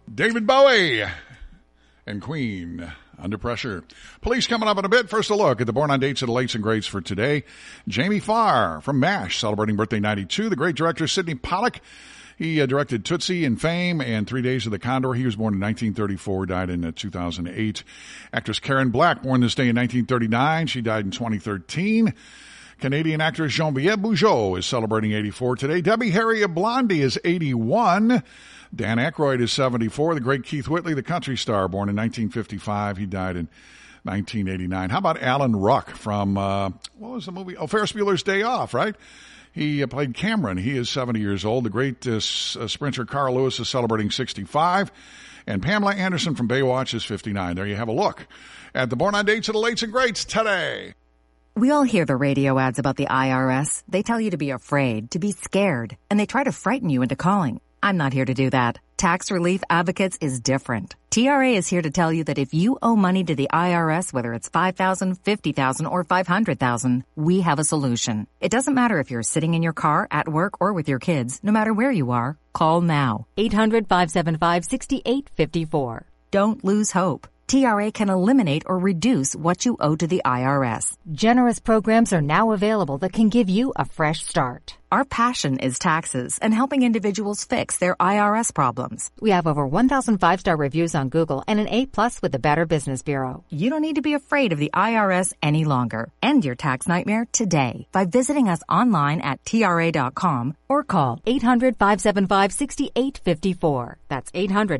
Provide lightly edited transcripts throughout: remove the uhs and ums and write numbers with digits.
David Bowie and Queen, Under Pressure. Police coming up in a bit. First, a look at the Born on Dates of the Lates and Greats for today. Jamie Farr from MASH, celebrating birthday 92. The great director Sidney Pollack. He directed Tootsie and Fame and 3 Days of the Condor. He was born in 1934, died in 2008. Actress Karen Black, born this day in 1939. She died in 2013. Canadian actress Geneviève Bujold is celebrating 84 today. Debbie Harry of Blondie is 81. Dan Aykroyd is 74. The great Keith Whitley, the country star, born in 1955. He died in 1989. How about Alan Ruck from, what was the movie? Oh, Ferris Bueller's Day Off, right? He played Cameron. He is 70 years old. The great sprinter Carl Lewis is celebrating 65. And Pamela Anderson from Baywatch is 59. There you have a look at the Born on Dates of the Lates and Greats today. We all hear the radio ads about the IRS. They tell you to be afraid, to be scared, and they try to frighten you into calling. I'm not here to do that. Tax Relief Advocates is different. TRA is here to tell you that if you owe money to the IRS, whether it's $5,000, $50,000, or $500,000, we have a solution. It doesn't matter if you're sitting in your car, at work, or with your kids. No matter where you are, call now. 800-575-6854. Don't lose hope. TRA can eliminate or reduce what you owe to the IRS. Generous programs are now available that can give you a fresh start. Our passion is taxes and helping individuals fix their IRS problems. We have over 1,000 5-star reviews on Google and an A+ with the Better Business Bureau. You don't need to be afraid of the IRS any longer. End your tax nightmare today by visiting us online at TRA.com or call 800-575-6854. That's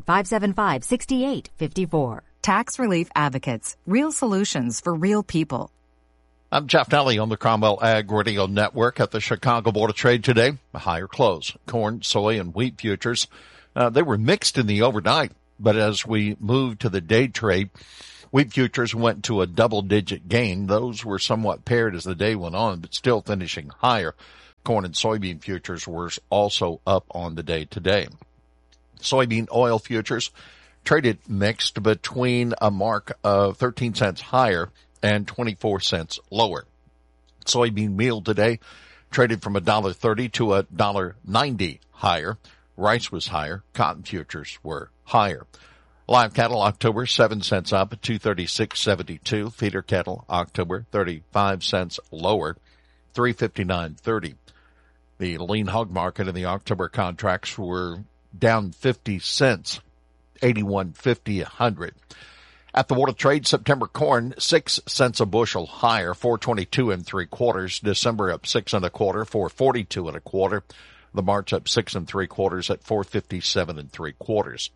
800-575-6854. Tax Relief Advocates. Real solutions for real people. I'm Jeff Nally on the Cromwell Ag Radio Network at the Chicago Board of Trade today. Higher close. Corn, soy, and wheat futures. They were mixed in the overnight, but as we moved to the day trade, wheat futures went to a double-digit gain. Those were somewhat paired as the day went on, but still finishing higher. Corn and soybean futures were also up on the day today. Soybean oil futures traded mixed between a mark of 13 cents higher and 24 cents lower. Soybean meal today traded from $1.30 to $1.90 higher. Rice was higher. Cotton futures were higher. Live cattle October 7 cents up at 236.72. Feeder cattle October 35 cents lower, 359.30. The lean hog market in the October contracts were down 50 cents. 81.50 a hundred. At the Board of Trade, September corn 6 cents a bushel higher, 422 3/4. December up 6 1/4, 442 1/4. The March up 6 3/4 at 457 3/4.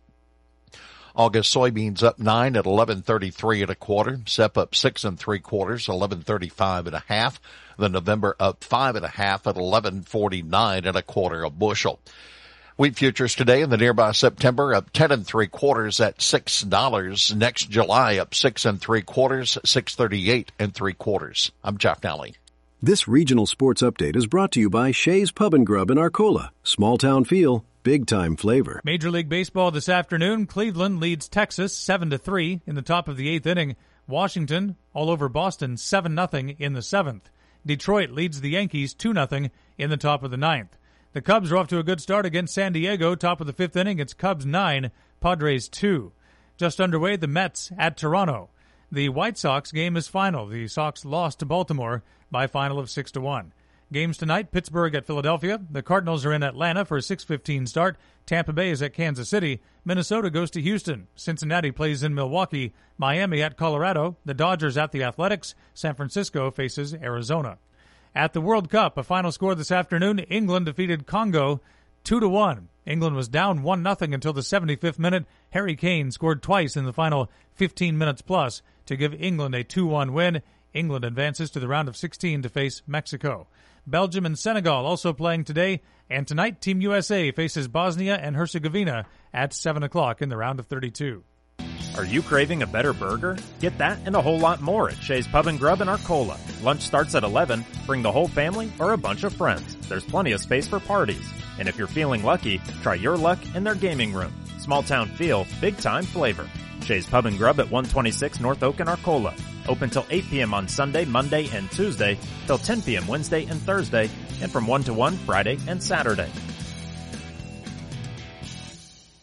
August soybeans up 9 at 11.33 1/4. Sep up 6 3/4, 11.35 1/2. The November up 5 1/2 at 11.49 1/4 a bushel. Wheat futures today in the nearby September up 10 3/4 at $6. Next July up 6 3/4, 6.38 3/4. I'm Jeff Nally. This regional sports update is brought to you by Shea's Pub and Grub in Arcola. Small town feel, big time flavor. Major League Baseball this afternoon. Cleveland leads Texas 7-3 in the top of the 8th inning. Washington all over Boston 7-0 in the 7th. Detroit leads the Yankees 2-0 in the top of the 9th. The Cubs are off to a good start against San Diego. Top of the 5th inning, it's Cubs 9, Padres 2. Just underway, the Mets at Toronto. The White Sox game is final. The Sox lost to Baltimore by a final of 6-1. Games tonight, Pittsburgh at Philadelphia. The Cardinals are in Atlanta for a 6:15 start. Tampa Bay is at Kansas City. Minnesota goes to Houston. Cincinnati plays in Milwaukee. Miami at Colorado. The Dodgers at the Athletics. San Francisco faces Arizona. At the World Cup, a final score this afternoon, England defeated Congo 2-1. England was down 1-0 until the 75th minute. Harry Kane scored twice in the final 15 minutes plus to give England a 2-1 win. England advances to the round of 16 to face Mexico. Belgium and Senegal also playing today, and tonight Team USA faces Bosnia and Herzegovina at 7 o'clock in the round of 32. Are you craving a better burger? Get that and a whole lot more at Shea's Pub and Grub in Arcola. Lunch starts at 11. Bring the whole family or a bunch of friends. There's plenty of space for parties. And if you're feeling lucky, try your luck in their gaming room. Small town feel, big time flavor. Shea's Pub and Grub at 126 North Oak in Arcola. Open till 8 p.m. on Sunday, Monday, and Tuesday, till 10 p.m. Wednesday and Thursday, and from 1 to 1 Friday and Saturday.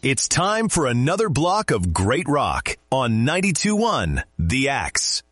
It's time for another block of great rock on 92.1 The Axe.